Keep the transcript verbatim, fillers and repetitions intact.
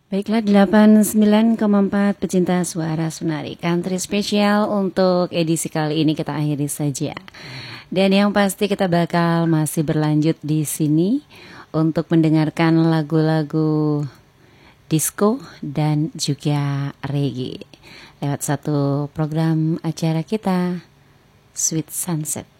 Baiklah, delapan puluh sembilan koma empat pecinta suara Sunari Country spesial untuk edisi kali ini kita akhiri saja. Dan yang pasti kita bakal masih berlanjut di sini untuk mendengarkan lagu-lagu disco dan juga reggae lewat satu program acara kita, Sweet Sunset.